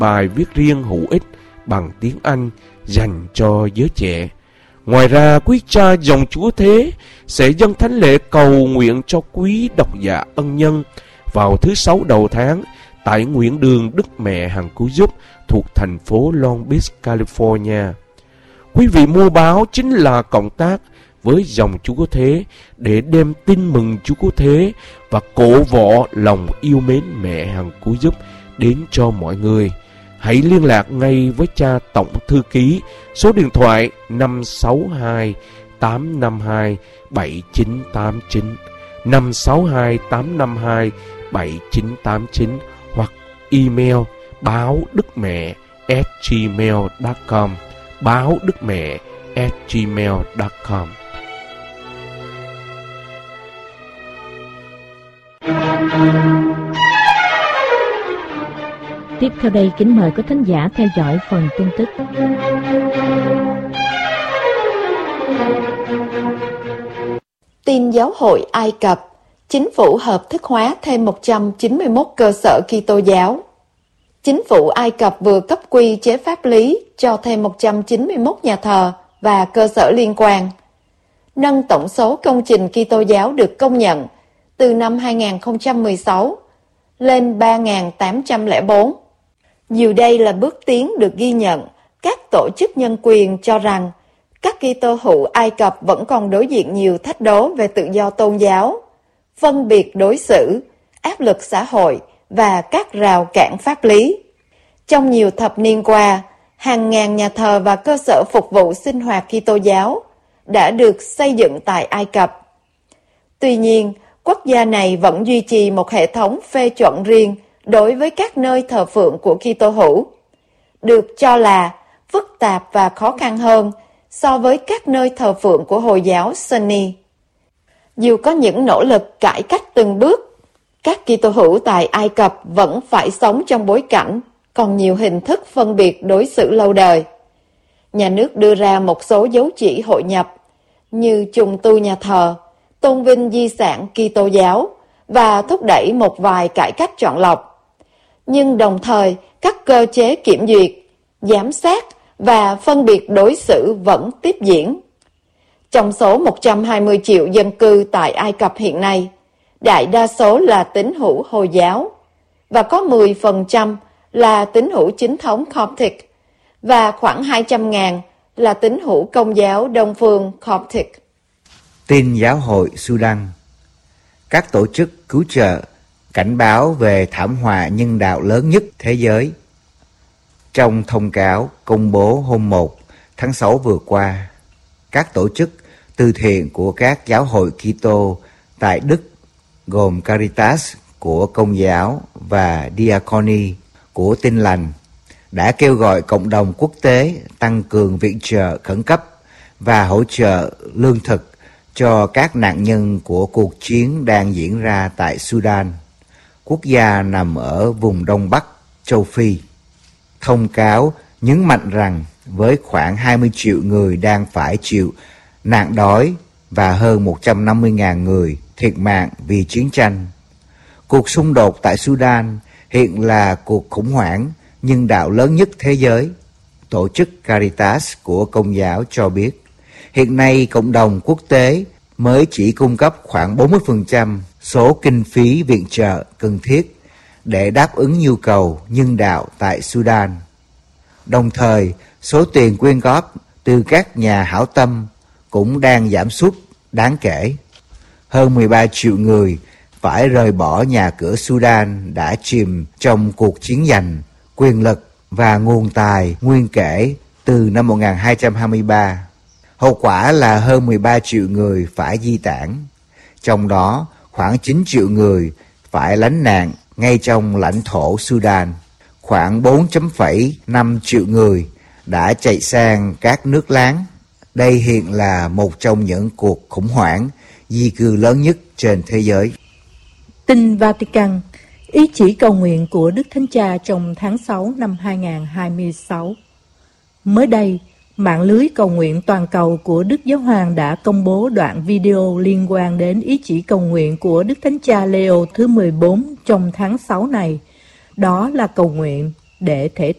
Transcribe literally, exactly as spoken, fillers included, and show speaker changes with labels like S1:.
S1: bài viết riêng hữu ích bằng tiếng Anh dành cho giới trẻ. Ngoài ra, quý cha dòng Chúa Thế sẽ dâng thánh lễ cầu nguyện cho quý độc giả ân nhân vào thứ sáu đầu tháng tại Nguyễn Đường Đức Mẹ Hằng Cứu Giúp thuộc thành phố Long Beach, California. Quý vị mua báo chính là cộng tác với dòng Chúa Thế để đem tin mừng Chúa Thế và cổ võ lòng yêu mến Mẹ Hằng Cứu Giúp đến cho mọi người. Hãy liên lạc ngay với cha tổng thư ký số điện thoại năm sáu hai tám năm hai bảy chín tám chín, năm sáu hai tám năm hai bảy chín tám chín hoặc email báo đức mẹ at gmail chấm com, báo đức mẹ at gmail chấm com.
S2: Tiếp theo đây, kính mời quý thính giả theo dõi phần tin tức.
S3: Tin giáo hội Ai Cập, chính phủ hợp thức hóa thêm một trăm chín mươi mốt cơ sở Kitô giáo. Chính phủ Ai Cập vừa cấp quy chế pháp lý cho thêm một trăm chín mươi mốt nhà thờ và cơ sở liên quan, nâng tổng số công trình Kitô giáo được công nhận từ năm hai nghìn không trăm mười sáu lên ba nghìn tám trăm lẻ bốn. Dù đây là bước tiến được ghi nhận, các tổ chức nhân quyền cho rằng các Kitô hữu Ai Cập vẫn còn đối diện nhiều thách đố về tự do tôn giáo, phân biệt đối xử, áp lực xã hội và các rào cản pháp lý. Trong nhiều thập niên qua, hàng ngàn nhà thờ và cơ sở phục vụ sinh hoạt Kitô giáo đã được xây dựng tại Ai Cập. Tuy nhiên, quốc gia này vẫn duy trì một hệ thống phê chuẩn riêng đối với các nơi thờ phượng của Kitô hữu, được cho là phức tạp và khó khăn hơn so với các nơi thờ phượng của Hồi giáo Sunni. Dù có những nỗ lực cải cách từng bước, các Kitô hữu tại Ai Cập vẫn phải sống trong bối cảnh còn nhiều hình thức phân biệt đối xử lâu đời. Nhà nước đưa ra một số dấu chỉ hội nhập như trùng tu nhà thờ, tôn vinh di sản Kitô giáo và thúc đẩy một vài cải cách chọn lọc. Nhưng đồng thời, các cơ chế kiểm duyệt, giám sát và phân biệt đối xử vẫn tiếp diễn. Trong số một trăm hai mươi triệu dân cư tại Ai Cập hiện nay, đại đa số là tín hữu Hồi giáo và có mười phần trăm là tín hữu chính thống Coptic và khoảng hai trăm ngàn là tín hữu Công giáo Đông phương Coptic.
S4: Tin giáo hội Sudan. Các tổ chức cứu trợ cảnh báo về thảm họa nhân đạo lớn nhất thế giới. Trong thông cáo công bố hôm một tháng sáu vừa qua, các tổ chức từ thiện của các giáo hội Kitô tại Đức gồm Caritas của Công giáo và Diakoni của Tin lành đã kêu gọi cộng đồng quốc tế tăng cường viện trợ khẩn cấp và hỗ trợ lương thực cho các nạn nhân của cuộc chiến đang diễn ra tại Sudan, quốc gia nằm ở vùng Đông Bắc châu Phi. Thông cáo nhấn mạnh rằng với khoảng hai mươi triệu người đang phải chịu nạn đói và hơn một trăm năm mươi nghìn người thiệt mạng vì chiến tranh, cuộc xung đột tại Sudan hiện là cuộc khủng hoảng nhân đạo lớn nhất thế giới. Tổ chức Caritas của Công giáo cho biết, hiện nay cộng đồng quốc tế mới chỉ cung cấp khoảng bốn mươi phần trăm số kinh phí viện trợ cần thiết để đáp ứng nhu cầu nhân đạo tại Sudan. Đồng thời, số tiền quyên góp từ các nhà hảo tâm cũng đang giảm sút đáng kể. Hơn mười ba triệu người phải rời bỏ nhà cửa Sudan đã chìm trong cuộc chiến giành quyền lực và nguồn tài nguyên kể từ năm một nghìn hai trăm hai mươi ba. Hậu quả là hơn mười ba triệu người phải di tản, trong đó khoảng chín triệu người phải lánh nạn ngay trong lãnh thổ Sudan. Khoảng bốn phẩy năm triệu người đã chạy sang các nước láng. Đây hiện là một trong những cuộc khủng hoảng di cư lớn nhất trên thế giới.
S2: Tin Vatican, ý chỉ cầu nguyện của Đức Thánh Cha trong tháng sáu năm hai nghìn không trăm hai mươi sáu. Mới đây, mạng lưới cầu nguyện toàn cầu của Đức Giáo Hoàng đã công bố đoạn video liên quan đến ý chỉ cầu nguyện của Đức Thánh Cha Leo thứ mười bốn trong tháng sáu này. Đó là cầu nguyện để thể